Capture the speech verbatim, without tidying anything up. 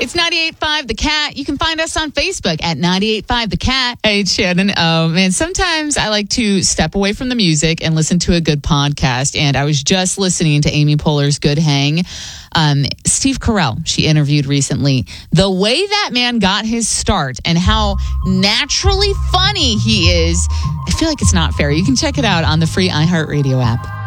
It's ninety-eight point five The Cat. You can find us on Facebook at ninety-eight point five The Cat. Hey, Shannon. Oh, man, sometimes I like to step away from the music and listen to a good podcast. And I was just listening to Amy Poehler's Good Hang. Um, Steve Carell, she interviewed recently. The way that man got his start and how naturally funny he is, I feel like it's not fair. You can check it out on the free iHeartRadio app.